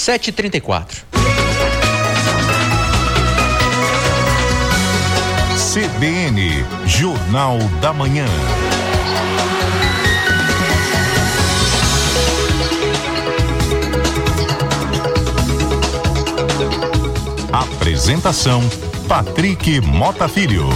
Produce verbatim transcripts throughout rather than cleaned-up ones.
sete e trinta e quatro. C B N, Jornal da Manhã. Apresentação: Patrick Mota Filho.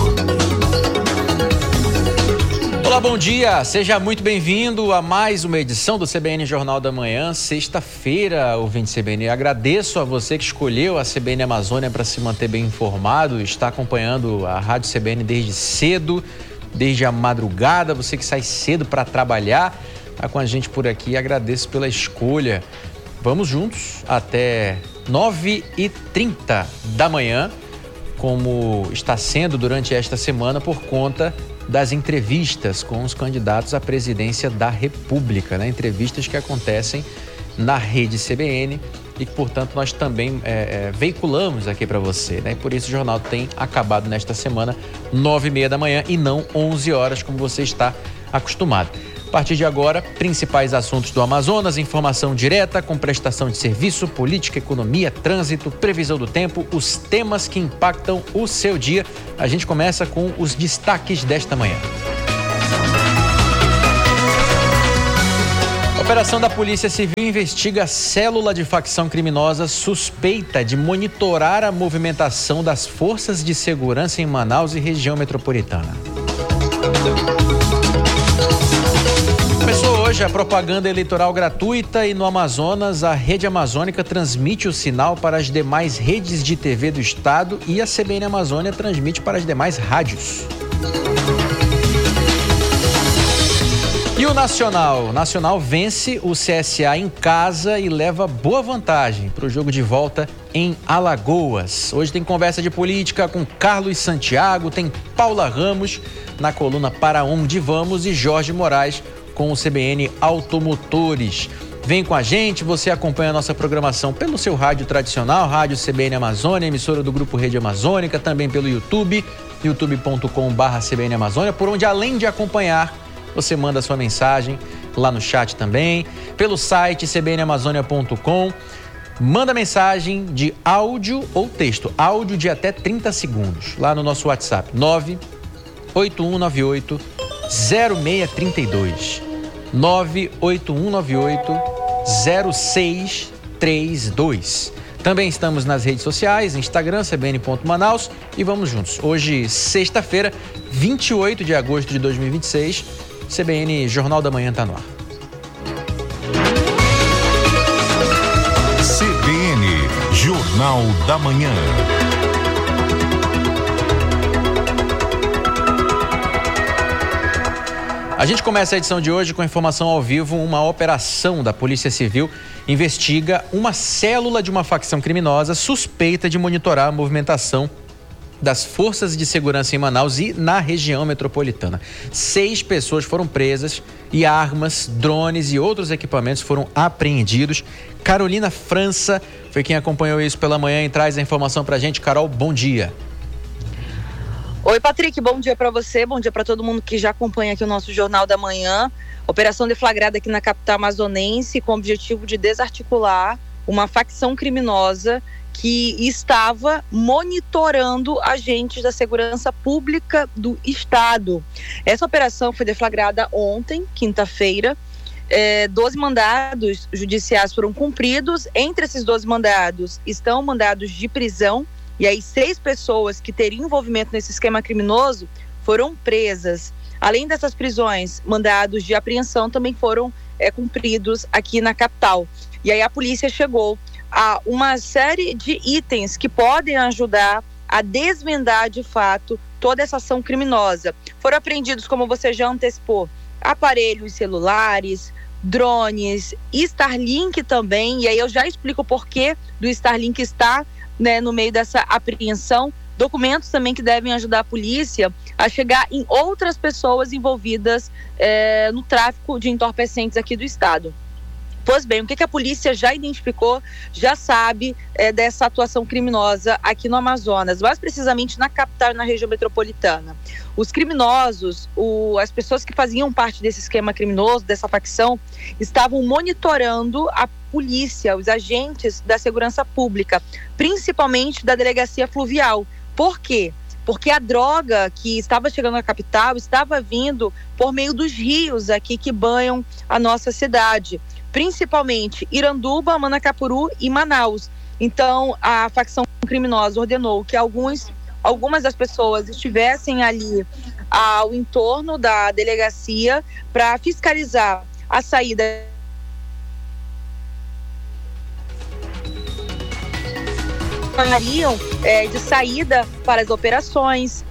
Olá, bom dia, seja muito bem-vindo a mais uma edição do C B N Jornal da Manhã, sexta-feira, ouvinte C B N. Agradeço a você que escolheu a C B N Amazônia para se manter bem informado, está acompanhando a Rádio C B N desde cedo, desde a madrugada, você que sai cedo para trabalhar, está com a gente por aqui, agradeço pela escolha. Vamos juntos até nove e trinta da manhã, como está sendo durante esta semana por conta das entrevistas com os candidatos à presidência da República, né? Entrevistas que acontecem na rede C B N e que, portanto, nós também é, é, veiculamos aqui para você, né? Por isso o jornal tem acabado nesta semana nove e meia da manhã e não onze horas, como você está acostumado. A partir de agora, principais assuntos do Amazonas, informação direta com prestação de serviço, política, economia, trânsito, previsão do tempo, os temas que impactam o seu dia. A gente começa com os destaques desta manhã. A operação da Polícia Civil investiga a célula de facção criminosa suspeita de monitorar a movimentação das forças de segurança em Manaus e região metropolitana. Começou hoje a propaganda eleitoral gratuita e no Amazonas a Rede Amazônica transmite o sinal para as demais redes de T V do estado e a C B N Amazônia transmite para as demais rádios. E o Nacional? O Nacional vence o C S A em casa e leva boa vantagem para o jogo de volta em Alagoas. Hoje tem conversa de política com Carlos Santiago, tem Paula Ramos na coluna Para Onde Vamos e Jorge Moraes com o C B N Automotores. Vem com a gente, você acompanha a nossa programação pelo seu rádio tradicional, Rádio C B N Amazônia, emissora do Grupo Rede Amazônica, também pelo YouTube, youtube ponto com barra C B N Amazônia, por onde além de acompanhar, você manda sua mensagem lá no chat também, pelo site c b n amazônia ponto com, manda mensagem de áudio ou texto, áudio de até trinta segundos, lá no nosso WhatsApp, nove oito um nove oito zero seis três dois. nove oito um nove oito zero seis três dois. Também estamos nas redes sociais, Instagram, C B N ponto Manaus e vamos juntos. Hoje, sexta-feira, vinte e oito de agosto de dois mil e vinte e seis, C B N Jornal da Manhã está no ar. C B N Jornal da Manhã. A gente começa a edição de hoje com informação ao vivo. Uma operação da Polícia Civil investiga uma célula de uma facção criminosa suspeita de monitorar a movimentação das forças de segurança em Manaus e na região metropolitana. Seis pessoas foram presas e armas, drones e outros equipamentos foram apreendidos. Carolina França foi quem acompanhou isso pela manhã e traz a informação pra gente. Carol, bom dia. Oi, Patrick, bom dia para você, bom dia para todo mundo que já acompanha aqui o nosso Jornal da Manhã. Operação deflagrada aqui na capital amazonense com o objetivo de desarticular uma facção criminosa que estava monitorando agentes da segurança pública do estado. Essa operação foi deflagrada ontem, quinta-feira. É, doze mandados judiciais foram cumpridos. Entre esses doze mandados estão mandados de prisão. E aí, seis pessoas que teriam envolvimento nesse esquema criminoso foram presas. Além dessas prisões, mandados de apreensão também foram é, cumpridos aqui na capital. E aí a polícia chegou a uma série de itens que podem ajudar a desvendar de fato toda essa ação criminosa. Foram apreendidos, como você já antecipou, aparelhos celulares, drones, Starlink também. E aí eu já explico o porquê do Starlink estar Né, no meio dessa apreensão, documentos também que devem ajudar a polícia a chegar em outras pessoas envolvidas é, no tráfico de entorpecentes aqui do estado. Pois bem, o que, que a polícia já identificou, já sabe é, dessa atuação criminosa aqui no Amazonas, mais precisamente na capital e na região metropolitana. Os criminosos, o, as pessoas que faziam parte desse esquema criminoso, dessa facção, estavam monitorando a polícia, os agentes da segurança pública, principalmente da delegacia fluvial. Por quê? Porque a droga que estava chegando à capital estava vindo por meio dos rios aqui que banham a nossa cidade, principalmente Iranduba, Manacapuru e Manaus. Então, a facção criminosa ordenou que alguns, algumas das pessoas estivessem ali ao entorno da delegacia para fiscalizar a saída é, de saída para as operações.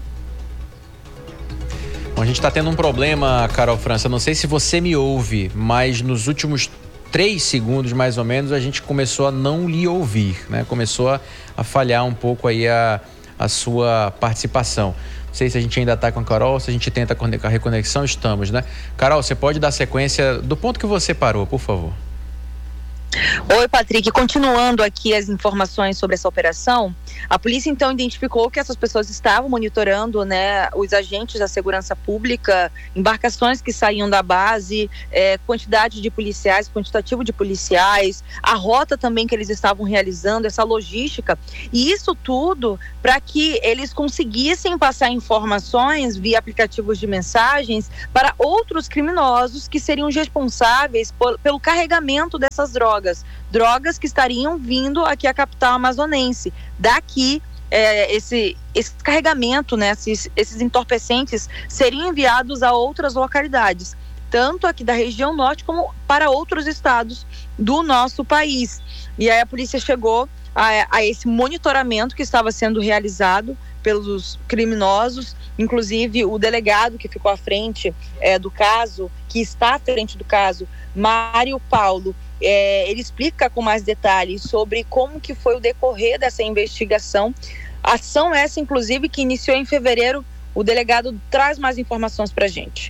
Bom, a gente está tendo um problema, Carol França, não sei se você me ouve, mas nos últimos três segundos, mais ou menos, a gente começou a não lhe ouvir, né? Começou a, a falhar um pouco aí a, a sua participação. Não sei se a gente ainda está com a Carol, se a gente tenta a reconexão, estamos, né? Carol, você pode dar sequência do ponto que você parou, por favor. Oi, Patrick. Continuando aqui as informações sobre essa operação, a polícia então identificou que essas pessoas estavam monitorando, né, os agentes da segurança pública, embarcações que saíam da base, é, quantidade de policiais, quantitativo de policiais, a rota também que eles estavam realizando, essa logística, e isso tudo para que eles conseguissem passar informações via aplicativos de mensagens para outros criminosos que seriam responsáveis por, pelo carregamento dessas drogas. Drogas que estariam vindo aqui à capital amazonense. Daqui, é, esse, esse carregamento, né, esses, esses entorpecentes seriam enviados a outras localidades, tanto aqui da região norte como para outros estados do nosso país. E aí a polícia chegou a, a esse monitoramento que estava sendo realizado pelos criminosos, inclusive o delegado que ficou à frente é, do caso, que está à frente do caso, Mário Paulo, é, ele explica com mais detalhes sobre como que foi o decorrer dessa investigação. Ação essa, inclusive, que iniciou em fevereiro. O delegado traz mais informações para a gente.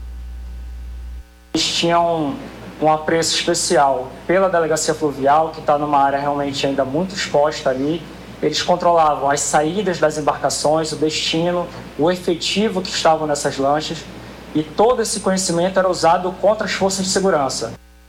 Eles tinham um apreço especial pela delegacia fluvial, que está numa área realmente ainda muito exposta ali. Eles controlavam as saídas das embarcações, o destino, o efetivo que estavam nessas lanchas, e todo esse conhecimento era usado contra as forças de segurança.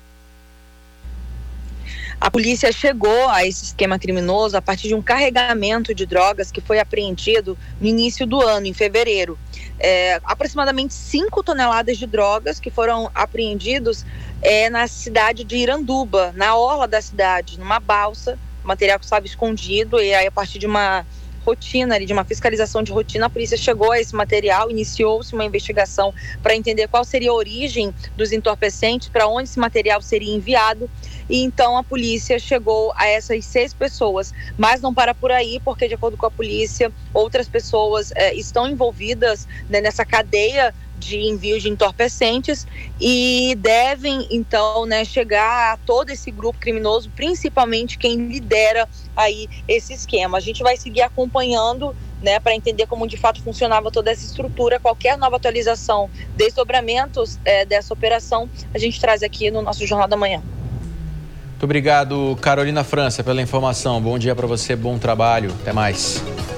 A polícia chegou a esse esquema criminoso a partir de um carregamento de drogas que foi apreendido no início do ano, em fevereiro. É, aproximadamente cinco toneladas de drogas que foram apreendidos é, na cidade de Iranduba, na orla da cidade, numa balsa, material que estava escondido, e aí a partir de uma rotina, de uma fiscalização de rotina, a polícia chegou a esse material, iniciou-se uma investigação para entender qual seria a origem dos entorpecentes, para onde esse material seria enviado, e então a polícia chegou a essas seis pessoas, mas não para por aí, porque de acordo com a polícia, outras pessoas é, estão envolvidas, né, nessa cadeia de envio de entorpecentes e devem então, né, chegar a todo esse grupo criminoso, principalmente quem lidera aí esse esquema. A gente vai seguir acompanhando, né, para entender como de fato funcionava toda essa estrutura. Qualquer nova atualização, desdobramentos é, dessa operação, a gente traz aqui no nosso Jornal da Manhã. Muito obrigado, Carolina França, pela informação. Bom dia para você, bom trabalho. Até mais.